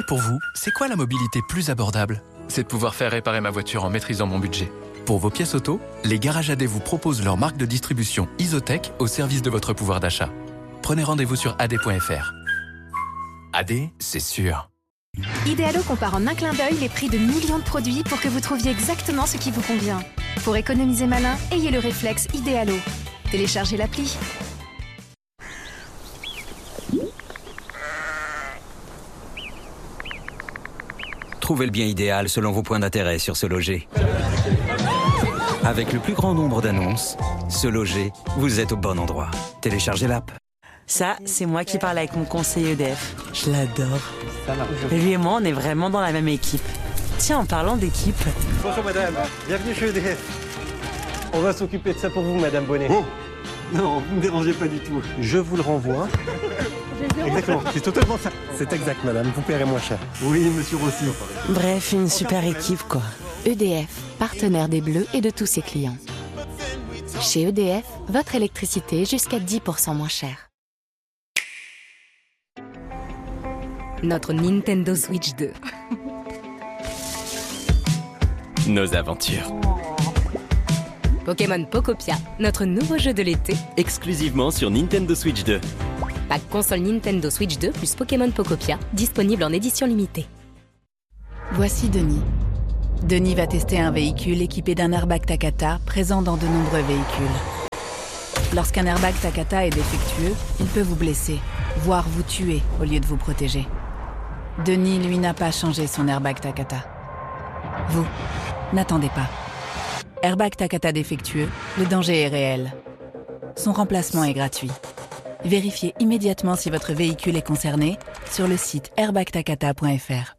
pour vous, c'est quoi la mobilité plus abordable? C'est de pouvoir faire réparer ma voiture en maîtrisant mon budget. Pour vos pièces auto, les garages AD vous proposent leur marque de distribution Isotech au service de votre pouvoir d'achat. Prenez rendez-vous sur ad.fr. AD, c'est sûr. Idealo compare en un clin d'œil les prix de millions de produits pour que vous trouviez exactement ce qui vous convient. Pour économiser malin, ayez le réflexe Idealo. Téléchargez l'appli. Trouvez le bien idéal selon vos points d'intérêt sur Se Loger. Avec le plus grand nombre d'annonces, Se Loger, vous êtes au bon endroit. Téléchargez l'app. Ça, c'est moi qui parle avec mon conseiller EDF. Je l'adore. Lui et moi, on est vraiment dans la même équipe. Tiens, en parlant d'équipe... Bonjour madame, bienvenue chez EDF. On va s'occuper de ça pour vous, madame Bonnet. Oh non, vous ne me dérangez pas du tout. Je vous le renvoie. Exactement, c'est totalement ça. C'est exact, madame, vous paierez moins cher. Oui, monsieur Rossi. Bref, une super équipe, quoi. EDF, partenaire des Bleus et de tous ses clients. Chez EDF, votre électricité est jusqu'à 10% moins chère. Notre Nintendo Switch 2. Nos aventures. Pokémon Pokopia, notre nouveau jeu de l'été. Exclusivement sur Nintendo Switch 2. Pack console Nintendo Switch 2 plus Pokémon Pokopia, disponible en édition limitée. Voici Denis. Denis va tester un véhicule équipé d'un airbag Takata présent dans de nombreux véhicules. Lorsqu'un airbag Takata est défectueux, il peut vous blesser, voire vous tuer au lieu de vous protéger. Denis, lui, n'a pas changé son airbag Takata. Vous, n'attendez pas. Airbag Takata défectueux, le danger est réel. Son remplacement est gratuit. Vérifiez immédiatement si votre véhicule est concerné sur le site airbagtakata.fr.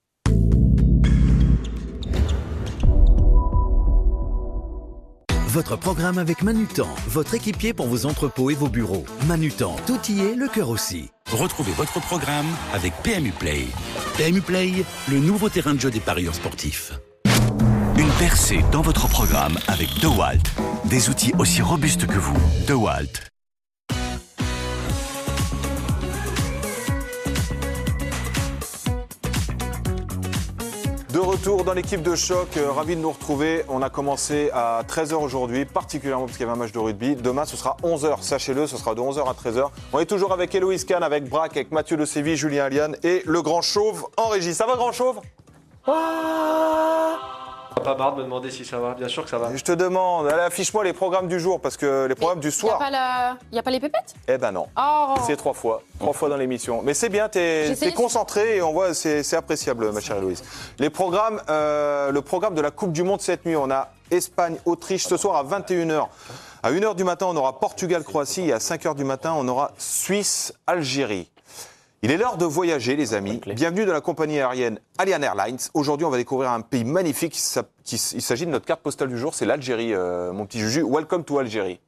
Votre programme avec Manutan, votre équipier pour vos entrepôts et vos bureaux. Manutan, tout y est, le cœur aussi. Retrouvez votre programme avec PMU Play. PMU Play, le nouveau terrain de jeu des parieurs sportifs. Une percée dans votre programme avec DeWalt. Des outils aussi robustes que vous. DeWalt. De retour dans l'équipe de choc, ravi de nous retrouver. On a commencé à 13h aujourd'hui, particulièrement parce qu'il y avait un match de rugby. Demain, ce sera 11h, sachez-le, ce sera de 11h à 13h. On est toujours avec Héloïse Kahn, avec Braque, avec Mathieu de Séville, Julien Aliane et le Grand Chauve en régie. Ça va, Grand Chauve ? Pas marre de me demander si ça va, bien sûr que ça va. Je te demande, allez, affiche-moi les programmes du jour, parce que les programmes du soir... Il n'y a pas les pépettes ? Eh ben non, c'est 3 fois dans l'émission. Mais c'est bien, t'es concentré et on voit, c'est appréciable, ma chère Héloïse. Les programmes, le programme de la Coupe du Monde cette nuit, on a Espagne-Autriche ce soir à 21h. À 1h du matin, on aura Portugal-Croatie et à 5h du matin, on aura Suisse-Algérie. Il est l'heure de voyager, les amis. Bienvenue dans la compagnie aérienne Allian Airlines. Aujourd'hui, on va découvrir un pays magnifique. Il s'agit de notre carte postale du jour, c'est l'Algérie, mon petit Juju. Welcome to Algérie.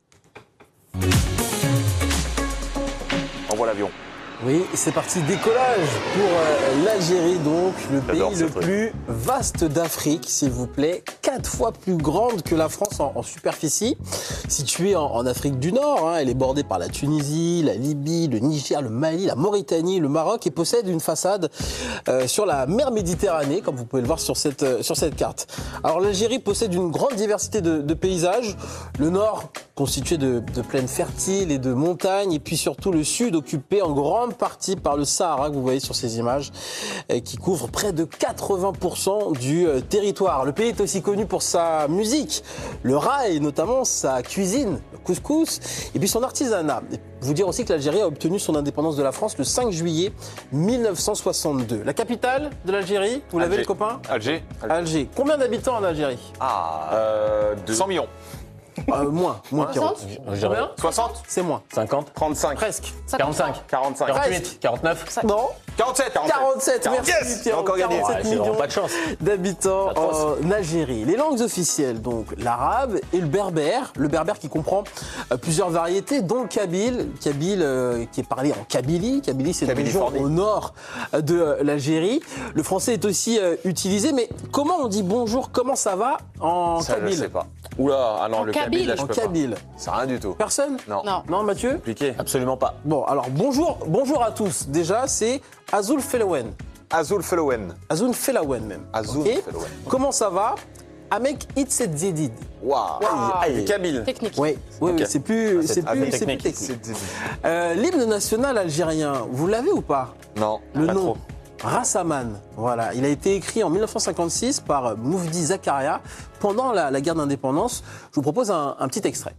Envoie l'avion. Oui, c'est parti, décollage pour l'Algérie, donc le pays le plus vaste d'Afrique, s'il vous plaît. 4 fois plus grande que la France en superficie. Située en Afrique du Nord, elle est bordée par la Tunisie, la Libye, le Niger, le Mali, la Mauritanie, le Maroc et possède une façade sur la mer Méditerranée, comme vous pouvez le voir sur cette carte. Alors l'Algérie possède une grande diversité de paysages. Le nord constitué de plaines fertiles et de montagnes, et puis surtout le sud occupé en grande partie par le Sahara que vous voyez sur ces images, qui couvre près de 80% du territoire. Le pays est aussi connu pour sa musique, le raï notamment, sa cuisine, le couscous, et puis son artisanat. Vous dire aussi que l'Algérie a obtenu son indépendance de la France le 5 juillet 1962. La capitale de l'Algérie, vous l'avez le copain ? Alger. Combien d'habitants en Algérie ? 100 millions. Moins 60 60 C'est moins. 50 35 Presque. 45 45 48 49 Non 47 merci Pierre. Encore gagné. 47 millions pas de chance d'habitants en Algérie. Les langues officielles, donc l'arabe et le berbère. Le berbère qui comprend plusieurs variétés, dont le kabyle. Kabyle qui est parlé en Kabylie. Kabylie, c'est une région au nord de l'Algérie. Le français est aussi utilisé, mais comment on dit bonjour, comment ça va en kabyle ? Je sais pas. Oula, alors le kabyle, là, je en peux kabyle. pas. C'est rien du tout. Personne ? Non, Mathieu ? Compliqué. Absolument pas. Bon, alors bonjour à tous. Déjà, c'est Azul Felouen. Azul Felouen. Azul Felouen même. Azul Okay. Felouen. Comment ça va? Amek Itzedzedid. Waouh. Kabyle. Technique. Oui, Ok. c'est plus technique. L'hymne national algérien, vous l'avez ou pas? Non, Le pas nom trop. Rassaman. Voilà, il a été écrit en 1956 par Moufdi Zakaria pendant la guerre d'indépendance. Je vous propose un petit extrait.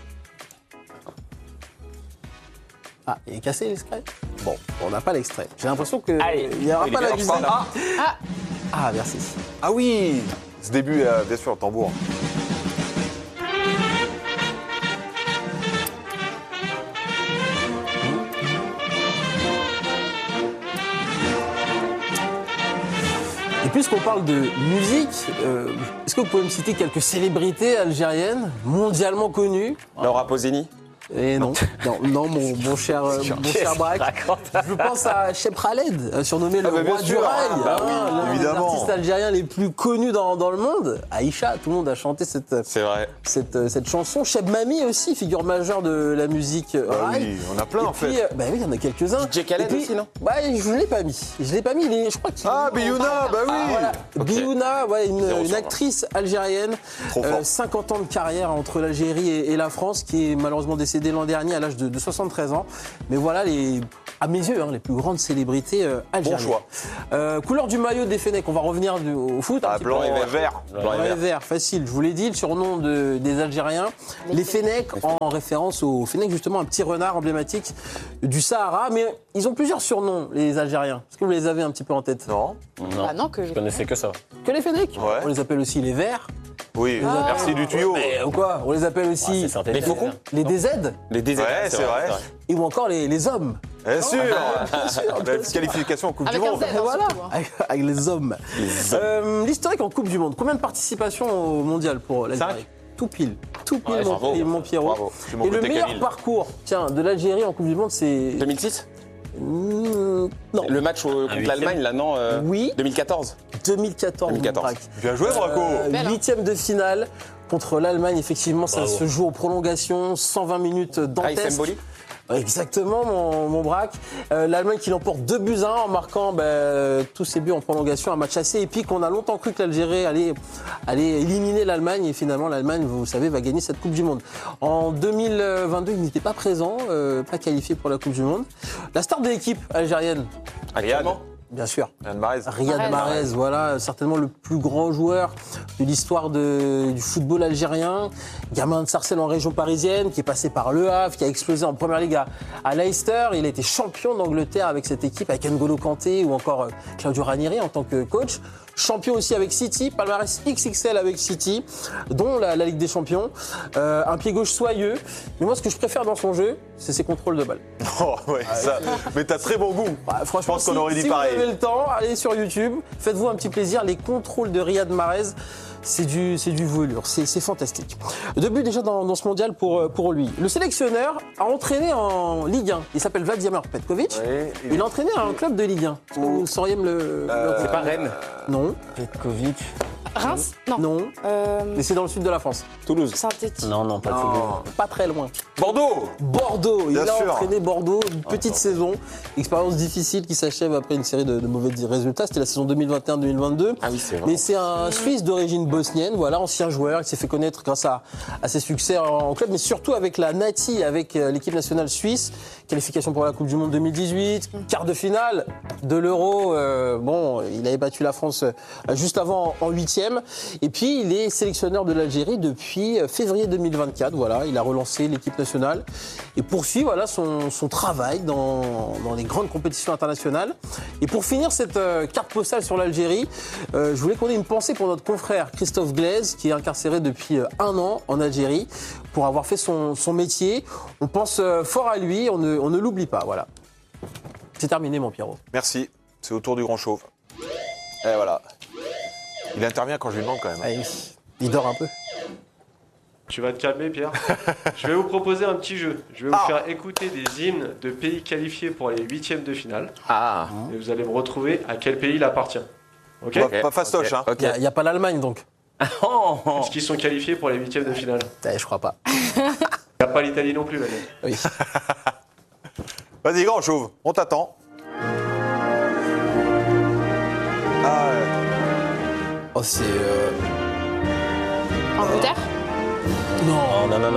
Ah, il est cassé l'extrait? Bon, on n'a pas l'extrait. J'ai l'impression qu'il n'y aura pas la musique. Ah, merci. Ah oui. Ce début, bien sûr, tambour. Et puisqu'on parle de musique, est-ce que vous pouvez me citer quelques célébrités algériennes mondialement connues? Laura Pausini. Et non, mon cher Braque. Je pense à Cheb Khaled, surnommé le roi du rail, l'un des artistes algériens les plus connus dans le monde. Aïcha, tout le monde a chanté cette chanson. Cheb Mami aussi, figure majeure de la musique rail. Oui, on a plein en fait. Bah oui, il y en a quelques-uns. DJ Khaled aussi, non? Bah, je ne l'ai pas mis. Je crois qu'il Biouna, bah oui. Voilà. Okay. Biouna, ouais, une actrice algérienne, 50 ans de carrière entre l'Algérie et la France, qui est malheureusement décédée l'an dernier à l'âge de 73 ans. Mais voilà, à mes yeux, les plus grandes célébrités algériennes. Bon choix. Couleur du maillot des Fennecs, on va revenir au foot. Blanc et vert. Blanc et vert, facile. Je vous l'ai dit, le surnom des Algériens. Les Fennecs, en référence aux Fennecs, justement, un petit renard emblématique du Sahara. Mais ils ont plusieurs surnoms, les Algériens. Est-ce que vous les avez un petit peu en tête? Non. Ah non, que Je connaissais que ça. Que les Fennecs? Ouais. On les appelle aussi les Verts. Oui, merci du tuyau. Ou quoi? On les appelle aussi Les faucons. les DZ. Les DZ. Ouais, c'est vrai. Et ou encore les hommes. Bien sûr. La qualification en Coupe du Monde. Voilà, avec les hommes. L'historique en Coupe du Monde. Combien de participations au mondial pour l'Algérie? Tout pile, mon Pierrot. Bravo. Et le meilleur parcours, de l'Algérie en Coupe du Monde, c'est 2006 non. Le match contre l'Allemagne, là, non Oui. 2014. 2014. Bien joué, Braco. 8e de finale contre l'Allemagne. Effectivement, ça se joue en prolongation, 120 minutes dantesques. Exactement, mon Braque. L'Allemagne qui l'emporte 2-1 en marquant tous ses buts en prolongation. Un match assez épique. On a longtemps cru que l'Algérie allait éliminer l'Allemagne. Et finalement, l'Allemagne, vous savez, va gagner cette Coupe du Monde. En 2022, il n'était pas présent, pas qualifié pour la Coupe du Monde. La star de l'équipe algérienne. Actuellement Bien sûr. Riyad Mahrez, voilà, certainement le plus grand joueur de l'histoire du football algérien. Gamin de Sarcelles en région parisienne, qui est passé par Le Havre, qui a explosé en première ligue à Leicester. Il a été champion d'Angleterre avec cette équipe, avec N'Golo Kanté ou encore Claudio Ranieri en tant que coach. Champion aussi avec City, palmarès XXL avec City, dont la Ligue des Champions. Un pied gauche soyeux. Mais moi, ce que je préfère dans son jeu, c'est ses contrôles de balle. Oh, ouais, ça. Mais t'as très bon goût. Franchement, je pense qu'on aurait dit pareil. Si vous avez le temps, allez sur YouTube, faites-vous un petit plaisir. Les contrôles de Riyad Mahrez, c'est du velours, c'est fantastique. Deux buts déjà dans ce mondial pour lui. Le sélectionneur a entraîné en Ligue 1. Il s'appelle Vladimir Petkovic. Oui, il a entraîné un club de Ligue 1. Est-ce que vous sauriez me le... C'est pas Rennes. Non. Petkovic. Reims? Non. Mais c'est dans le sud de la France. Toulouse. Saint-Étienne. Non, pas Toulouse. Pas très loin. Bordeaux. Il a entraîné Bordeaux, une petite saison. Expérience difficile qui s'achève après une série de mauvais résultats. C'était la saison 2021-2022. Ah oui, c'est vrai. Mais c'est un Suisse d'origine bosnienne, voilà, ancien joueur. Il s'est fait connaître grâce à ses succès en club, mais surtout avec la Nati, avec l'équipe nationale suisse. Qualification pour la Coupe du Monde 2018, quart de finale de l'Euro. Il avait battu la France juste avant en 8e. Et puis, il est sélectionneur de l'Algérie depuis février 2024. Voilà, il a relancé l'équipe nationale et poursuit son travail dans les grandes compétitions internationales. Et pour finir cette carte postale sur l'Algérie, je voulais qu'on ait une pensée pour notre confrère Christophe Glaise, qui est incarcéré depuis 1 an en Algérie pour avoir fait son métier. On pense fort à lui, on ne l'oublie pas. Voilà. C'est terminé, mon Pierrot. Merci. C'est au tour du grand chauve. Et voilà. Il intervient quand je lui demande quand même. Ah, il dort un peu. Tu vas te calmer, Pierre. Je vais vous proposer un petit jeu. Je vais vous faire écouter des hymnes de pays qualifiés pour les 8e de finale. Et vous allez me retrouver à quel pays il appartient. Ok ? Pas fastoche, hein. Il n'y a pas l'Allemagne, donc. Est-ce qu'ils sont qualifiés pour les 8e de finale ? Je crois pas. Il n'y a pas l'Italie non plus, Valérie. Oui. Vas-y, grand chauve, on t'attend. Oh, c'est. Angleterre? Non.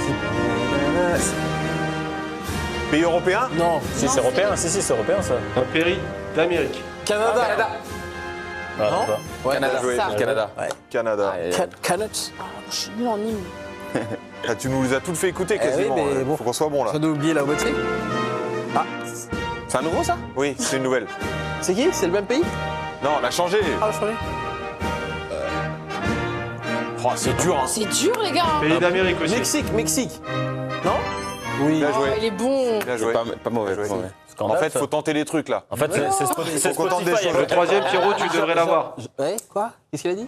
Pays européen? Non. Si, c'est européen. Si, c'est européen, ça. Un pays d'Amérique. Canada. Non. Canada. Canada. Canada. Canada. Je suis nulle en hymne. Ah, tu nous les as toutes fait écouter quasiment. oui, mais bon. Faut qu'on soit bon là. Ça doit oublier la moitié. Ah, C'est un nouveau, ça? Oui, c'est une nouvelle. c'est qui? C'est le même pays? Non, on a changé. Ah, je croyais. Oh, c'est dur, hein. C'est dur, les gars. Pays d'Amérique aussi. Mexique. Non? Oui. Bien joué. Oh, il est bon. Bien joué. Pas mauvais. Bien joué. pas mauvais. En fait, faut tenter les trucs là. En fait, c'est Faut qu'on tente des Spotify. choses. Le troisième, Pierrot, tu devrais l'avoir. Ouais, quoi? Qu'est-ce qu'il a dit?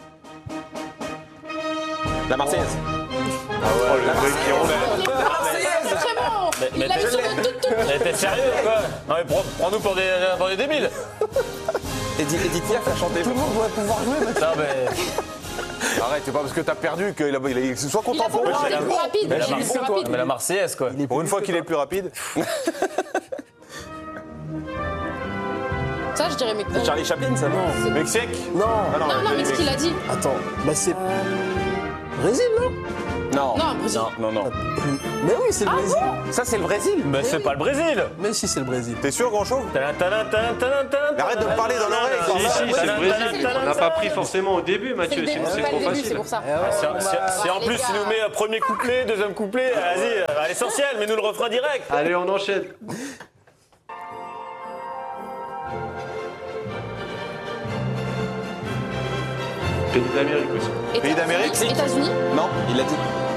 La Marseillaise. Oh, le mec Pierrot. C'est très bon. Il l'a mis sur le tout. Mais t'es sérieux ou quoi? Non, mais prends-nous pour des débiles. Edith Piaf a chanté. Tout le monde doit pouvoir jouer maintenant. Non, mais. Arrête, c'est pas parce que t'as perdu qu'il a. Sois content pour moi. Il est plus rapide. Mais Il est plus rapide. la Marseillaise, quoi. Pour une fois qu'il est plus rapide. Ça, je dirais C'est Charlie Chaplin, ça? Non. Mexique? Non. Ah Non, mais ce qu'il a dit. Attends, bah c'est. Brésil, non? Non. Non, Brésil. Non. Mais oui, c'est le Brésil. Ça, c'est le Brésil. Mais c'est pas le Brésil. Mais si, c'est le Brésil. T'es sûr, grand chauve? Mais arrête de me parler dans l'oreille. Si, c'est le Brésil. On n'a pas pris forcément au début, Mathieu, sinon c'est trop facile. C'est pour ça. Si en plus il nous met un premier couplet, deuxième couplet, vas-y, à l'essentiel, mais nous le refrain direct. Allez, on enchaîne. Pays d'Amérique aussi. Pays d'Amérique? États-Unis? Non, il l'a dit.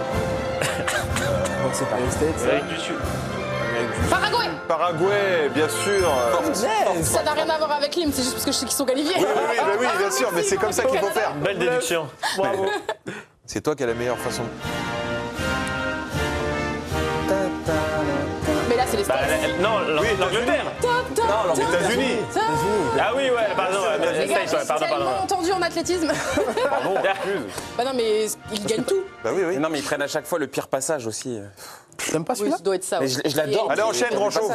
C'est pas les States. Amérique du Sud. Paraguay. Paraguay, bien sûr. Ça n'a rien à voir avec l'hymne, c'est juste parce que je sais qu'ils sont qualifiés. Oui, bien sûr, mais c'est comme ça qu'il faut faire. Belle déduction. Bravo. C'est toi qui as la meilleure façon. Mais là, c'est les States. Non, l'Angleterre. Non, les États-Unis. Ah oui, ouais, pardon. Les gars, j'ai tellement entendu en athlétisme. Pardon. Bah non, mais ils gagnent tout. Bah oui. Non, mais ils prennent à chaque fois le pire passage aussi. T'aimes pas Oui, celui-là? ça doit être ça. Mais ouais. je l'adore. Allez, enchaîne, grand chauve.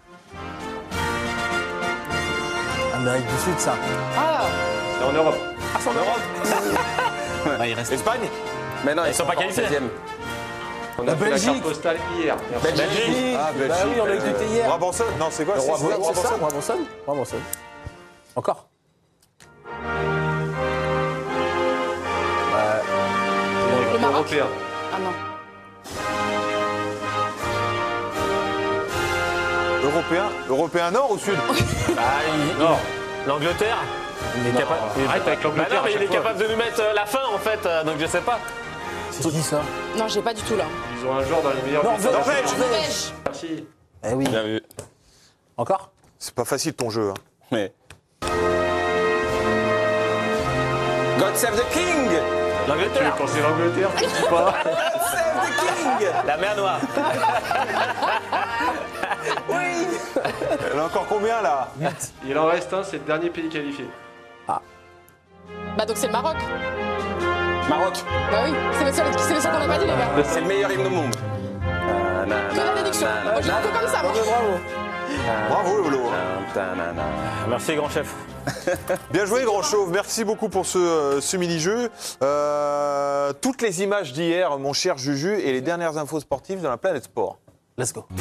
Amérique du Sud, ça. Ah, C'est en Europe. Ah, c'est en Europe. Bah, il reste. Espagne? Mais non, ils sont pas qualifiés. On a fait la carte postale hier. Merci. Belgique. Ah, Belgique. Bah oui, on l'a écouté hier. Brabançonne? Non, c'est quoi? Oui, C'est c'est ça, Brabançonne? Brabançonne. Encore. le Maroc. Européen. Ah non. Européen nord ou sud? Nord. L'Angleterre. Il est capable. Arrête avec l'Angleterre. Bah non, mais à il est chaque fois. capable de nous mettre la fin en fait, donc je sais pas. C'est qui ça? Non, j'ai pas du tout là. Ils ont un joueur dans les meilleurs. Norvège. Merci. Eh oui. Bien vu. Encore? C'est pas facile ton jeu. Hein. Mais. God save the king. L'Angleterre. Quand c'est l'Angleterre, tu dis pas. Save the king. La mer Noire. Oui. Il y en a encore combien là? Il en reste un, c'est le dernier pays qualifié. Bah donc c'est le Maroc. Maroc. Bah oui, c'est le seul qu'on n'a pas dit les gars. C'est le meilleur hymne au monde. Que la déduction. Moi je l'ai comme ça moi. Bravo Lolo. Merci grand chef. Bien joué grand chauve, merci beaucoup pour ce mini-jeu. Toutes les images d'hier, mon cher Juju, et les dernières infos sportives dans la Planète Sport. Let's go.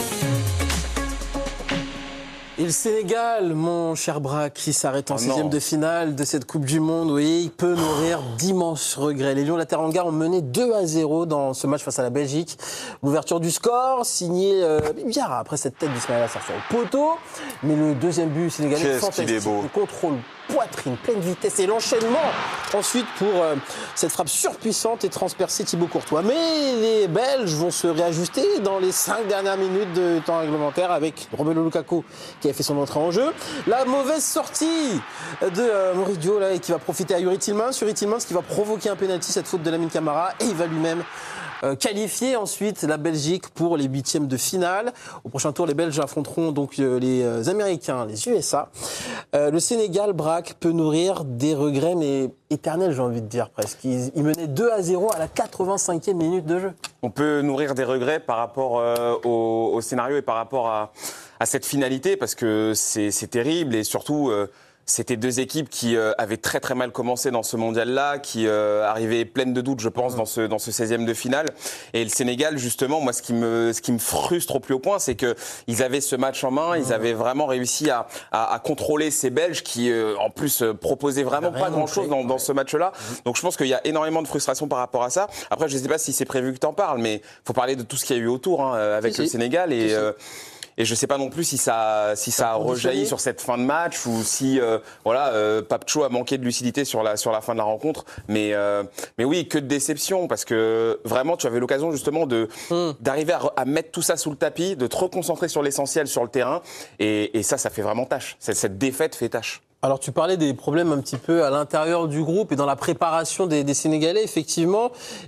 Et le Sénégal, mon cher Braque, qui s'arrête en 6e de finale de cette Coupe du Monde, oui, il peut nourrir d'immenses regrets. Les Lions de la Teranga ont mené 2-0 dans ce match face à la Belgique. L'ouverture du score, signée Biara après cette tête d'Ismaïla Assar sur le poteau. Mais le deuxième but sénégalais est fantastique. Qu'il est beau. Le contrôle, poitrine, pleine vitesse et l'enchaînement ensuite pour cette frappe surpuissante et transpercée Thibaut Courtois. Mais les Belges vont se réajuster dans les 5 dernières minutes de temps réglementaire avec Romelu Lukaku qui a fait son entrée en jeu. La mauvaise sortie de Maurice Dio là, et qui va profiter à Yuri Tillmans. Yuri Tillmans qui va provoquer un pénalty, cette faute de Lamine Camara, et il va lui-même qualifier ensuite la Belgique pour les 8e de finale. Au prochain tour, les Belges affronteront donc les Américains, les USA. Le Sénégal, Braque, peut nourrir des regrets, mais éternels, j'ai envie de dire presque. Il menait 2-0 à la 85e minute de jeu. On peut nourrir des regrets par rapport au scénario et par rapport à cette finalité, parce que c'est terrible et surtout C'était deux équipes qui avaient très très mal commencé dans ce mondial-là, qui arrivaient pleines de doutes, je pense, dans ce 16e de finale. Et le Sénégal, justement, moi, ce qui me frustre au plus haut point, c'est que ils avaient ce match en main, ils avaient vraiment réussi à contrôler ces Belges qui, en plus, proposaient vraiment pas grand-chose dans ce match-là. Donc, je pense qu'il y a énormément de frustration par rapport à ça. Après, je ne sais pas si c'est prévu que tu en parles, mais faut parler de tout ce qu'il y a eu autour avec le Sénégal et je sais pas non plus si ça a rejailli sur cette fin de match ou si Papcho a manqué de lucidité sur la fin de la rencontre. Mais oui, que de déception parce que vraiment tu avais l'occasion justement d'arriver à mettre tout ça sous le tapis, de te reconcentrer sur l'essentiel sur le terrain et ça fait vraiment tâche. Cette défaite fait tâche. Alors tu parlais des problèmes un petit peu à l'intérieur du groupe et dans la préparation des Sénégalais. Effectivement,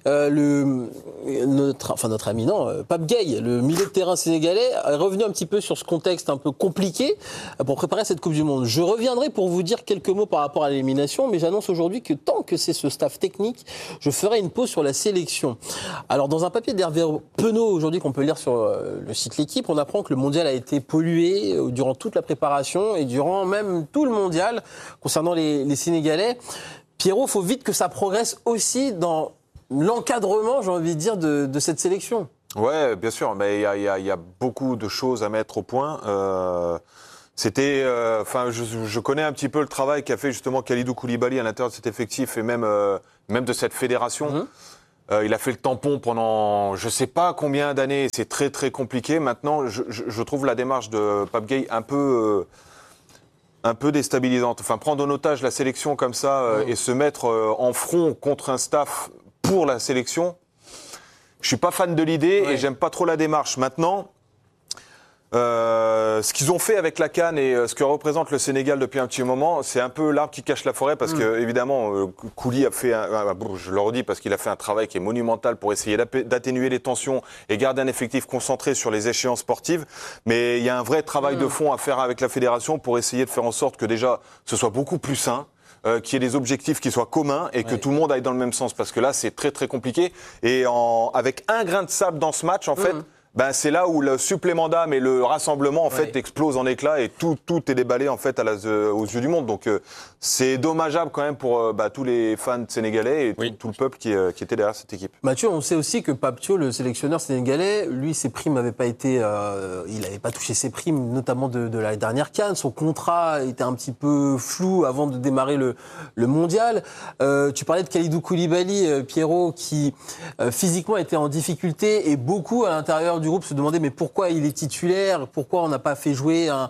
notre ami, Pape Gueye, le milieu de terrain sénégalais, est revenu un petit peu sur ce contexte un peu compliqué pour préparer cette Coupe du Monde. Je reviendrai pour vous dire quelques mots par rapport à l'élimination, mais j'annonce aujourd'hui que tant que c'est ce staff technique, je ferai une pause sur la sélection. Alors dans un papier d'Hervé Penaud aujourd'hui qu'on peut lire sur le site L'Équipe, on apprend que le mondial a été pollué durant toute la préparation et durant même tout le mondial. Concernant les Sénégalais, Pierrot, il faut vite que ça progresse aussi dans l'encadrement, j'ai envie de dire, de cette sélection. Ouais, bien sûr, mais il y a beaucoup de choses à mettre au point. Je connais un petit peu le travail qu'a fait justement Kalidou Koulibaly à l'intérieur de cet effectif et même de cette fédération. Il a fait le tampon pendant je sais pas combien d'années. C'est très très compliqué. Maintenant, je trouve la démarche de Pape Gueye un peu déstabilisante. Enfin, prendre en otage la sélection comme ça et se mettre en front contre un staff pour la sélection, je suis pas fan de l'idée et j'aime pas trop la démarche. Maintenant, ce qu'ils ont fait avec la CAN et ce que représente le Sénégal depuis un petit moment, c'est un peu l'arbre qui cache la forêt parce que évidemment, Kouli a fait, je le redis parce qu'il a fait un travail qui est monumental pour essayer d'atténuer les tensions et garder un effectif concentré sur les échéances sportives. Mais il y a un vrai travail de fond à faire avec la fédération pour essayer de faire en sorte que déjà ce soit beaucoup plus sain. Qu'il y ait des objectifs qui soient communs et que tout le monde aille dans le même sens parce que là c'est très très compliqué et avec un grain de sable dans ce match en fait. C'est là où le supplément d'âme et le rassemblement en fait explosent en éclats et tout est déballé en fait aux yeux du monde. Donc c'est dommageable quand même pour tous les fans sénégalais et tout le peuple qui était derrière cette équipe. Mathieu, on sait aussi que Papcho, le sélectionneur sénégalais, lui ses primes n'avaient pas été, il n'avait pas touché ses primes, notamment de la dernière CAN. Son contrat était un petit peu flou avant de démarrer le mondial. Tu parlais de Kalidou Koulibaly, Pierrot, qui physiquement était en difficulté et beaucoup à l'intérieur du groupe se demandaient mais pourquoi il est titulaire, pourquoi on n'a pas fait jouer un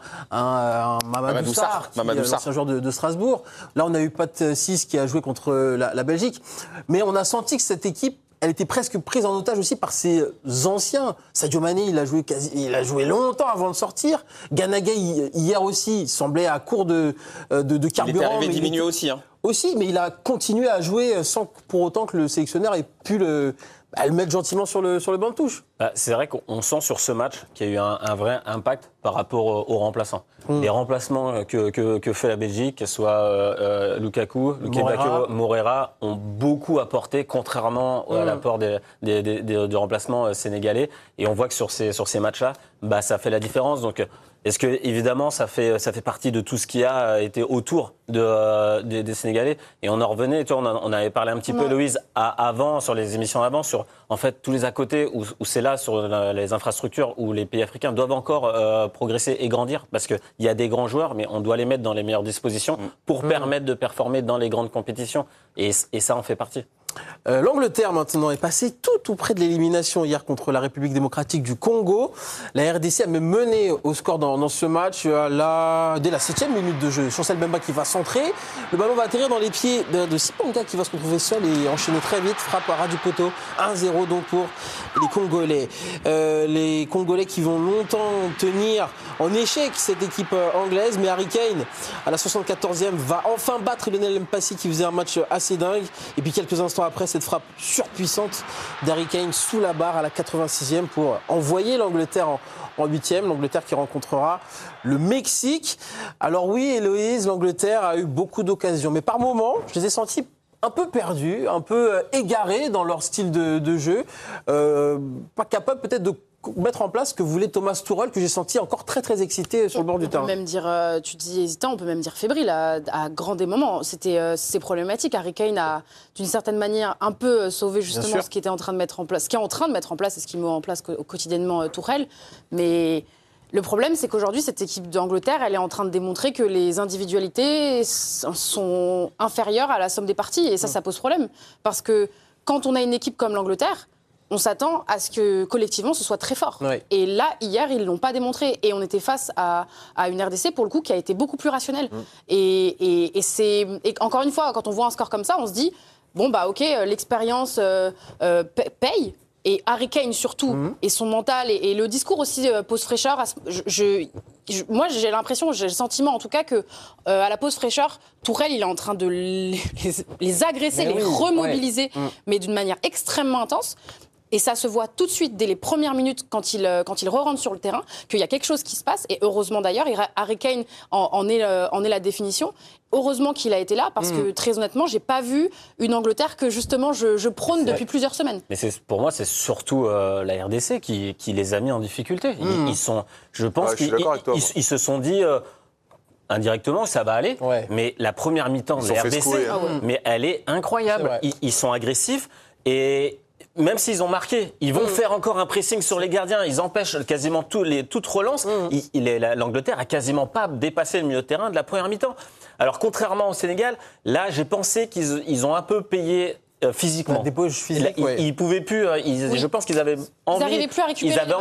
Mamadou Sarr, l'ancien joueur de Strasbourg. Là, on a eu Pat Sis qui a joué contre la Belgique, mais on a senti que cette équipe, elle était presque prise en otage aussi par ses anciens. Sadio Mané, il a joué longtemps avant de sortir. Gana Gueye, hier aussi, semblait à court de carburant. Il était arrivé diminué aussi. Aussi, mais il a continué à jouer sans pour autant que le sélectionneur ait pu le mettre gentiment sur le banc de touche. C'est vrai qu'on sent sur ce match qu'il y a eu un vrai impact par rapport aux remplaçants. Les remplacements que fait la Belgique, que ce soit Lukaku, Moreira, ont beaucoup apporté, contrairement à l'apport des remplacements sénégalais. Et on voit que sur ces matchs-là, ça fait la différence. Donc, est-ce que évidemment ça fait partie de tout ce qui a été autour des Sénégalais et on en revenait, tu vois, on avait parlé un petit peu, Louise, avant sur les émissions avant sur en fait tous les à côté où c'est là sur les infrastructures où les pays africains doivent encore progresser et grandir parce que il y a des grands joueurs mais on doit les mettre dans les meilleures dispositions pour permettre de performer dans les grandes compétitions et ça en fait partie. L'Angleterre maintenant est passée tout près de l'élimination hier contre la République démocratique du Congo. La RDC a même mené au score dans ce match dès la 7e minute de jeu. Chancel Bemba qui va centrer. Le ballon va atterrir dans les pieds de Sipanga qui va se retrouver seul et enchaîner très vite. Frappe à ras du poteau. 1-0 donc pour les Congolais. Les Congolais qui vont longtemps tenir en échec cette équipe anglaise. Mais Harry Kane, à la 74e, va enfin battre Lionel Mpassi qui faisait un match assez dingue. Et puis quelques instants après, cette frappe surpuissante d'Harry Kane sous la barre à la 86e pour envoyer l'Angleterre en 8e. L'Angleterre qui rencontrera le Mexique. Alors oui, Héloïse, l'Angleterre a eu beaucoup d'occasions. Mais par moments, je les ai sentis un peu perdus, un peu égarés dans leur style de jeu. Pas capables peut-être de mettre en place ce que voulait Thomas Tuchel, que j'ai senti encore très très excité sur le bord du terrain. On peut même dire, tu dis hésitant, on peut même dire fébrile à grands des moments. C'est problématique. Harry Kane a, d'une certaine manière, un peu sauvé justement ce qui était en train de mettre en place, ce qui est en train de mettre en place et ce qui met en place quotidiennement Tuchel. Mais le problème, c'est qu'aujourd'hui, cette équipe d'Angleterre, elle est en train de démontrer que les individualités sont inférieures à la somme des parties. Et ça pose problème. Parce que quand on a une équipe comme l'Angleterre, on s'attend à ce que, collectivement, ce soit très fort. Oui. Et là, hier, ils ne l'ont pas démontré. Et on était face à une RDC, pour le coup, qui a été beaucoup plus rationnelle. Et encore une fois, quand on voit un score comme ça, on se dit, bon, bah ok, l'expérience paye. Et Harry Kane surtout, et son mental, et le discours aussi pause fraîcheur. Moi, j'ai l'impression, j'ai le sentiment en tout cas que à la pause fraîcheur, Tuchel, il est en train de les agresser, les remobiliser, mais d'une manière extrêmement intense. Et ça se voit tout de suite, dès les premières minutes, quand il re-rentre sur le terrain, qu'il y a quelque chose qui se passe. Et heureusement d'ailleurs, Harry Kane en est la définition. Heureusement qu'il a été là, parce que très honnêtement, j'ai pas vu une Angleterre que justement je prône depuis plusieurs semaines. Mais pour moi, c'est surtout la RDC qui les a mis en difficulté. Je pense qu'ils se sont dit indirectement ça va aller. Mais la première mi-temps de la RDC, mais elle est incroyable. Ils sont agressifs et même s'ils ont marqué, ils vont faire encore un pressing sur les gardiens. Ils empêchent quasiment toute relance. L'Angleterre a quasiment pas dépassé le milieu de terrain de la première mi-temps. Alors, contrairement au Sénégal, là, j'ai pensé qu'ils ont un peu payé physiquement. Des poches physiques, ils pouvaient plus. Je pense qu'ils avaient envie. Ils n'arrivaient plus à récupérer.